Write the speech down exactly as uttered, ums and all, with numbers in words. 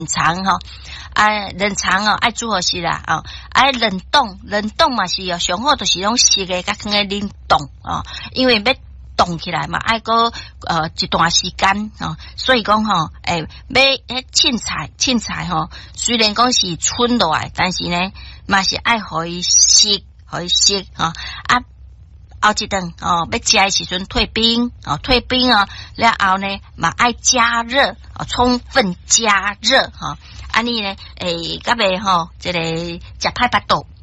藏吼，啊冷藏哦，爱煮好是啦哦，爱冷冻，冷冻嘛是哦，上好就是用湿的甲放在冷冻哦，因为要冻起来嘛，爱个呃一段时间哦，所以讲吼，诶、欸，买迄凊彩凊彩吼，虽然讲是春落来，但是呢，嘛是爱互伊湿，互伊湿吼啊。后一顿哦，要食的时阵退冰哦，退冰哦，了后呢，嘛爱加热哦，充分加热哈，安尼呢，诶，甲袂吼，这个食歹巴肚